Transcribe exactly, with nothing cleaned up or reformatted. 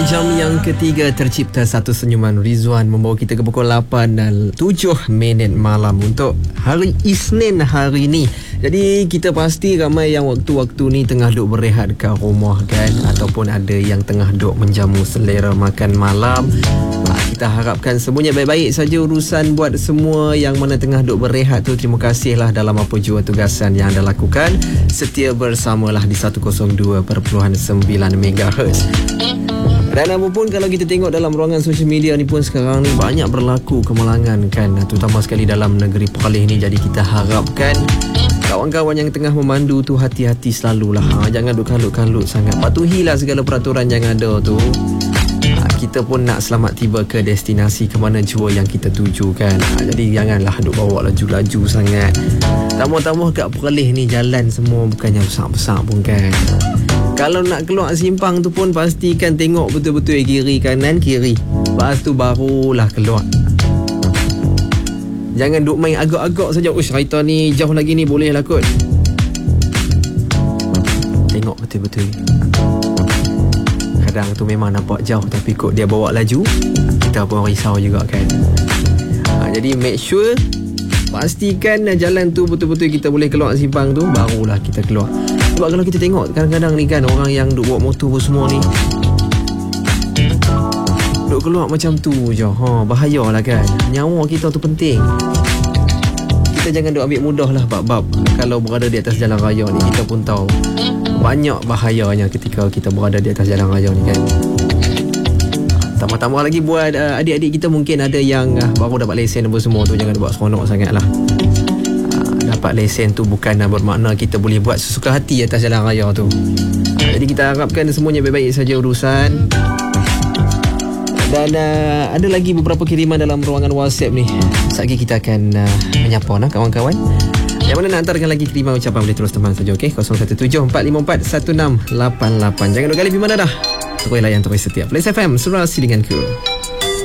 Jam yang ketiga tercipta satu senyuman Rizwan membawa kita ke pukul lapan dan tujuh minit malam untuk hari Isnin hari ni. Jadi kita pasti ramai yang waktu-waktu ni tengah duk berehat kat rumah kan, ataupun ada yang tengah duk menjamu selera makan malam. Kita harapkan semuanya baik-baik saja urusan buat semua yang mana tengah duk berehat tu. Terima kasihlah dalam apa jua tugasan yang anda lakukan. Setia bersamalah di seratus dua perpuluhan sembilan megahertz. Dan apapun kalau kita tengok dalam ruangan sosial media ni pun sekarang ni banyak berlaku kemalangan kan, terutama sekali dalam negeri Perlis ni. Jadi kita harapkan kawan-kawan yang tengah memandu tu hati-hati selalulah. Ha, jangan duk kalut-kalut sangat. Patuhilah segala peraturan yang ada tu. Ha, kita pun nak selamat tiba ke destinasi ke mana jua yang kita tuju kan. Ha, jadi janganlah duk bawa laju-laju sangat. Tambah-tambah kat Perlis ni jalan semua bukannya besar-besar pun kan. Kalau nak keluar simpang tu pun pastikan tengok betul-betul kiri kanan kiri. Lepas tu barulah keluar. Jangan duk main agak-agak saja. Ush, kereta ni jauh lagi ni, boleh lah kot. Tengok betul-betul. Kadang tu memang nampak jauh tapi kot dia bawa laju, kita pun risau juga kan. Ha, jadi make sure pastikan jalan tu betul-betul kita boleh keluar simpang tu, barulah kita keluar. Sebab kalau kita tengok kadang-kadang ni kan, orang yang duk bawa motor pun semua ni duk keluar macam tu je. Ha, bahayalah kan. Nyawa kita tu penting. Kita jangan duk ambil mudah lah bab-bab. Kalau berada di atas jalan raya ni, kita pun tahu banyak bahayanya ketika kita berada di atas jalan raya ni kan. Tambah-tambah lagi buat uh, adik-adik kita mungkin ada yang uh, baru dapat lesen apa semua tu, jangan buat seronok sangat lah. Uh, dapat lesen tu bukan uh, bermakna kita boleh buat sesuka hati atas jalan raya tu. Uh, jadi kita harapkan semuanya baik-baik saja urusan. Dan uh, ada lagi beberapa kiriman dalam ruangan WhatsApp ni. Sekejap kita akan uh, menyapa nah, kawan-kawan. Yang mana nak hantarkan lagi kiriman ucapan, boleh terus teman saja, okey? kosong satu tujuh empat lima empat satu enam lapan lapan. Jangan duk kali pergi mana dah. Terus layan, terus setiap Flash F M, surasi denganku.